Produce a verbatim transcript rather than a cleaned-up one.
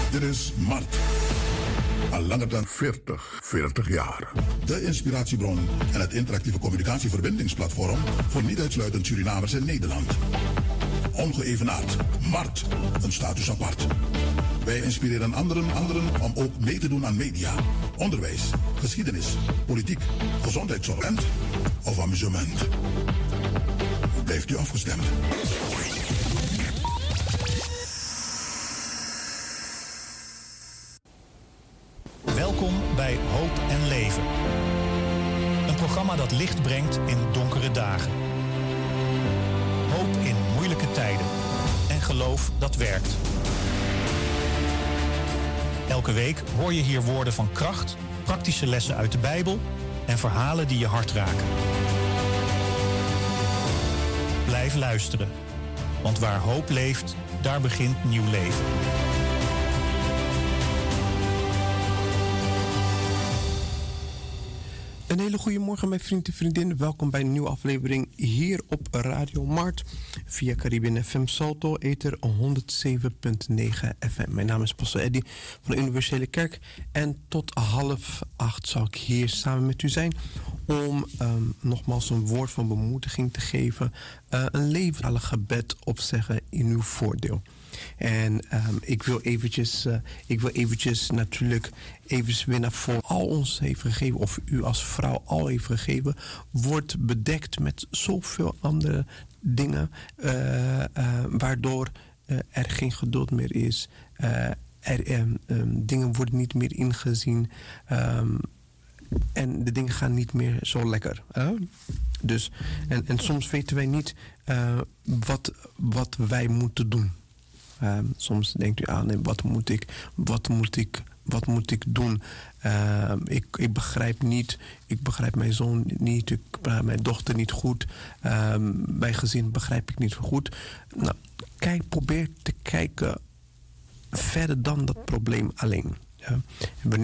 Dit is Mart. Al langer dan veertig, veertig jaar. De inspiratiebron en het interactieve communicatieverbindingsplatform voor niet uitsluitend Surinamers in Nederland. Ongeëvenaard. Mart. Een status apart. Wij inspireren anderen, anderen om ook mee te doen aan media, onderwijs, geschiedenis, politiek, gezondheidszorg en of amusement. Blijft u afgestemd. Welkom bij Hoop en Leven. Een programma dat licht brengt in donkere dagen. Hoop in moeilijke tijden. En geloof dat werkt. Elke week hoor je hier woorden van kracht, praktische lessen uit de Bijbel en verhalen die je hart raken. Blijf luisteren, want waar hoop leeft, daar begint nieuw leven. Een hele goede morgen, mijn vrienden en vriendinnen. Welkom bij een nieuwe aflevering hier op Radio Mart. Via Caribbean F M Salto, ether honderd zeven komma negen F M. Mijn naam is Pastor Eddy van de Universele Kerk. En tot half acht zal ik hier samen met u zijn om um, nogmaals een woord van bemoediging te geven. Uh, een levenslang gebed opzeggen in uw voordeel. En um, ik wil eventjes, uh, ik wil eventjes natuurlijk even weer naar voren. Al ons heeft gegeven, of u als vrouw al heeft gegeven, wordt bedekt met zoveel andere dingen, uh, uh, waardoor uh, er geen geduld meer is. Uh, er, um, um, dingen worden niet meer ingezien. Um, En de dingen gaan niet meer zo lekker. Hè? Dus, en, en soms weten wij niet uh, wat, wat wij moeten doen. Uh, soms denkt u aan, nee, wat moet ik, wat moet ik, wat moet ik doen? Uh, ik, ik begrijp niet, ik begrijp mijn zoon niet, ik begrijp mijn dochter niet goed. Uh, mijn gezin begrijp ik niet goed. Nou, kijk, probeer te kijken verder dan dat probleem alleen. Ja?